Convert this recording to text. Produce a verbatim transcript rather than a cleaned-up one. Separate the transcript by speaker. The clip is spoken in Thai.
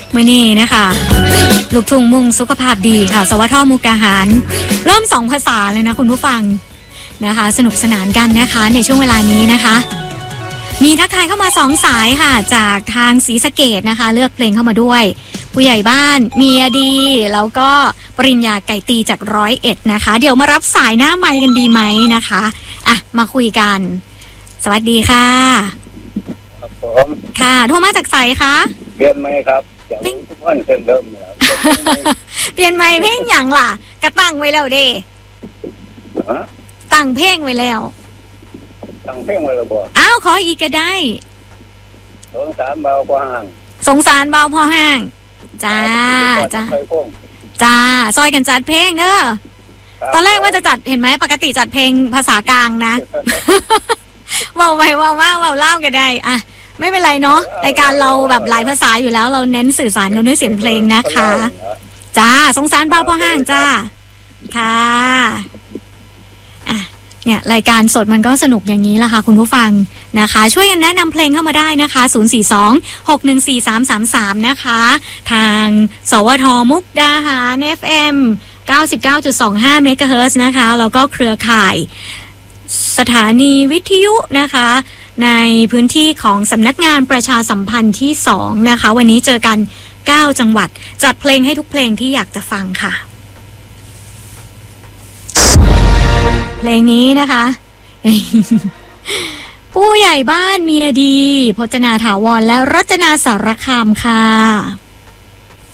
Speaker 1: มื่อนี้นะคะลูกทุ่งมุ่งสุขภาพดีค่ะสวทมุกดาหารเริ่มสองภาษาเลยนะคุณผู้ฟังนะคะสนุกสนานกันนะคะในช่วงเวลานี้นะคะมีทักทายเข้ามาสองสายค่ะจากทางศรีสะเกษนะคะเลือกเพลงเข้ามาด้วยผู้ใหญ่บ้านเมียดีแล้วก็ปริญญาไก่ตีจากร้อยเอ็ดนะคะเดี๋ยวมารับสายหน้าไมค์กันดีไหมนะคะอ่ะมาคุยกันสวัสดีค่ะ
Speaker 2: ครับผม
Speaker 1: ค่ะโทรมาจากไสคะ
Speaker 2: เปลี่ยนไหมครับอย่างทุกวันเช่นเดิมเนี่ย
Speaker 1: เปลี่ยนไมค์เพลงอย่างล่ะกระตั้งไว้แล้วเด้ตั้งเพลงไว้แล้ว
Speaker 2: ตั้งเพลงไว้แล้วบ่
Speaker 1: อ้าวขออีกก็ได้
Speaker 2: สงสารเบากว่าห่าง
Speaker 1: สงสารเบาพอห่างจ้าจ้าจ้าซอยกันจัดเพลงเนอะตอนแรกว่าจะจัดเห็นไหมปกติจัดเพลงภาษากลางนะว่าไปว่าว่าว่าเล่ากันได้อะไม่เป็นไรเนาะรายการเราแบบหลายภาษาอยู่แล้วเราเน้นสื่อสารกันด้วยเสียงเพลงนะคะจ้าสงสารเบาพอห่างจ้าค่ะอ่ะเนี่ยรายการสดมันก็สนุกอย่างนี้แหละค่ะคุณผู้ฟังนะคะช่วยกันแนะนำเพลงเข้ามาได้นะคะศูนย์ สี่ สอง หก หนึ่ง สี่ สาม สาม สามนะคะทางสวทมุกดาหาร เอฟ เอ็ม เก้าสิบเก้าจุดสองห้า เมกะเฮิรตซ์นะคะแล้วก็เครือข่ายสถานีวิทยุนะคะในพื้นที่ของสำนักงานประชาสัมพันธ์ที่สองนะคะวันนี้เจอกันเก้าจังหวัดจัดเพลงให้ทุกเพลงที่อยากจะฟังค่ะเพลงนี้นะคะ ผู้ใหญ่บ้านเมียดีพจนาถาวรและรัตนาสารคามค่ะ